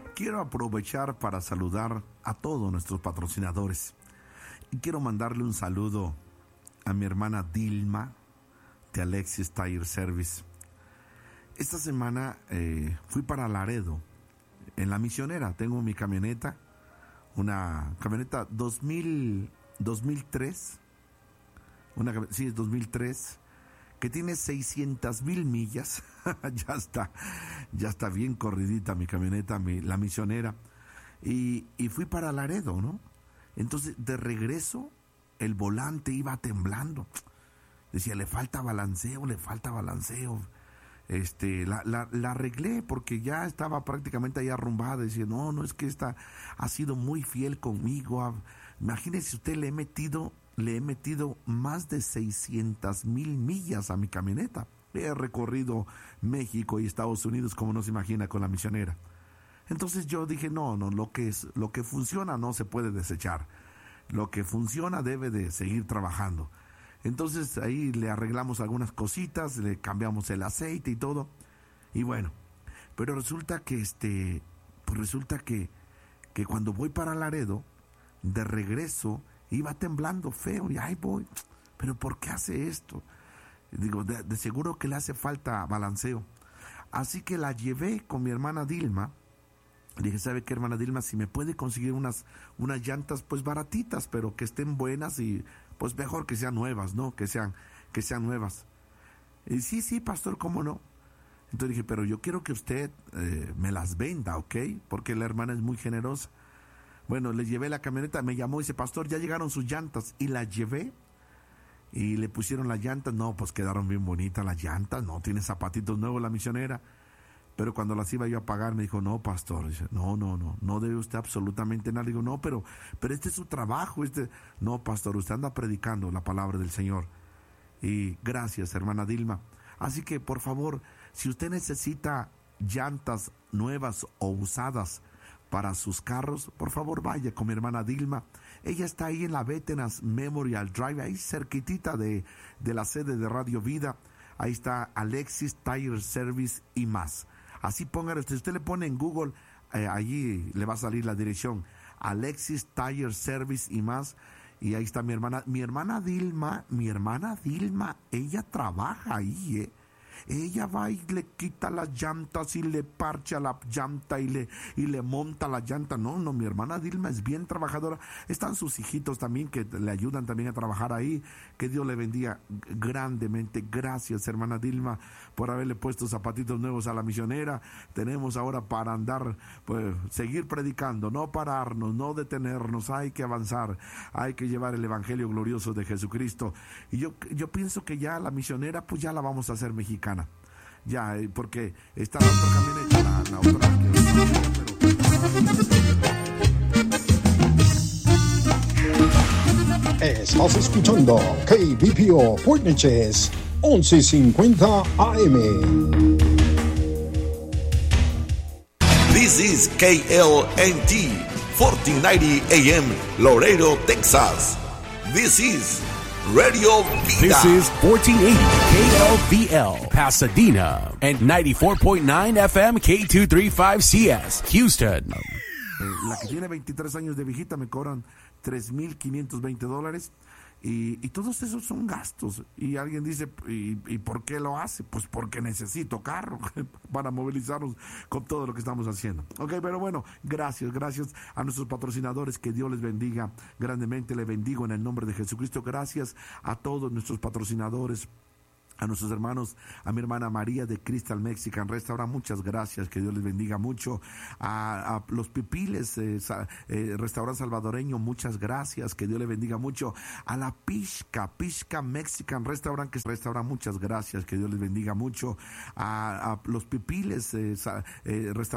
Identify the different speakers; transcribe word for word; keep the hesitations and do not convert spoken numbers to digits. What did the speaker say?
Speaker 1: quiero aprovechar para saludar a todos nuestros patrocinadores. Y quiero mandarle un saludo a mi hermana Dilma de Alexis Tire Service. Esta semana eh, fui para Laredo, en La Misionera. Tengo mi camioneta, una camioneta dos mil, dos mil tres, una, sí, es dos mil tres, que tiene seiscientas mil millas. ya está, ya está bien corridita mi camioneta, mi, La Misionera. Y, y fui para Laredo, ¿no? Entonces, de regreso, el volante iba temblando. Decía, le falta balanceo, le falta balanceo. Este, la, la, la arreglé porque ya estaba prácticamente ahí arrumbada. Decía, no, no, es que esta ha sido muy fiel conmigo. Imagínese usted, le he metido, le he metido más de seiscientas mil millas a mi camioneta. He recorrido México y Estados Unidos, como no se imagina, con La Misionera. Entonces yo dije, no, no, lo que es, lo que funciona no se puede desechar. Lo que funciona debe de seguir trabajando. Entonces ahí le arreglamos algunas cositas, le cambiamos el aceite y todo. Y bueno, pero resulta que este, pues resulta que, que cuando voy para Laredo, de regreso, iba temblando feo y ahí voy. Pero ¿por qué hace esto? Digo, de, de seguro que le hace falta balanceo. Así que la llevé con mi hermana Dilma. Le dije, ¿sabe qué, hermana Dilma? Si me puede conseguir unas, unas llantas pues baratitas, pero que estén buenas y pues mejor que sean nuevas, ¿no? Que sean, que sean nuevas. Y sí, sí, pastor, ¿cómo no? Entonces dije, pero yo quiero que usted eh, me las venda, ¿ok? Porque la hermana es muy generosa. Bueno, le llevé la camioneta, me llamó y dice, pastor, ya llegaron sus llantas. Y la llevé y le pusieron las llantas. No, pues quedaron bien bonitas las llantas, no, tiene zapatitos nuevos La Misionera. Pero cuando las iba yo a pagar, me dijo, no, pastor, dice, no, no, no, no debe usted absolutamente nada. Digo, no, pero, pero este es su trabajo, este, no, pastor, usted anda predicando la palabra del Señor. Y gracias, hermana Dilma. Así que, por favor, si usted necesita llantas nuevas o usadas para sus carros, por favor, vaya con mi hermana Dilma. Ella está ahí en la Veterans Memorial Drive, ahí cerquitita de, de la sede de Radio Vida. Ahí está Alexis Tire Service y más. Así póngale, si usted le pone en Google, eh, allí le va a salir la dirección, Alexis Tire Service y más, y ahí está mi hermana, mi hermana Dilma, mi hermana Dilma, ella trabaja ahí, eh. Ella va y le quita las llantas y le parcha la llanta y le, y le monta la llanta. No, no, mi hermana Dilma es bien trabajadora. Están sus hijitos también que le ayudan también a trabajar ahí. Que Dios le bendiga grandemente. Gracias, hermana Dilma, por haberle puesto zapatitos nuevos a La Misionera. Tenemos ahora para andar, pues, seguir predicando, no pararnos, no detenernos. Hay que avanzar, hay que llevar el evangelio glorioso de Jesucristo. Y yo, yo pienso que ya La Misionera, pues ya la vamos a hacer mexicana. Ya, porque está la otra camioneta, la, la otra
Speaker 2: que... Estás escuchando K B P O Fort Neches once cincuenta A M.
Speaker 3: This is K L N T fourteen ninety A M Laredo, Texas. This is Radio Vida.
Speaker 4: This is fourteen eighty K L V L Pasadena and ninety-four point nine F M K two thirty-five C S Houston.
Speaker 1: La que tiene veintitrés años de viejita me cobran tres mil quinientos veinte dólares y, y todos esos son gastos. Y alguien dice, ¿y, ¿y por qué lo hace? Pues porque necesito carro para movilizarnos con todo lo que estamos haciendo. Ok, pero bueno, gracias, gracias a nuestros patrocinadores, que Dios les bendiga grandemente, le bendigo en el nombre de Jesucristo. Gracias a todos nuestros patrocinadores, a nuestros hermanos, a mi hermana María de Crystal Mexican Restaurant, muchas gracias, que Dios les bendiga mucho. A, a los Pipiles, eh, eh, restaurante salvadoreño, muchas gracias, que Dios les bendiga mucho. A la Pishka, Pishka Mexican Restaurant, que restaurant, muchas gracias, que Dios les bendiga mucho. A, a los Pipiles, eh, eh, restaurante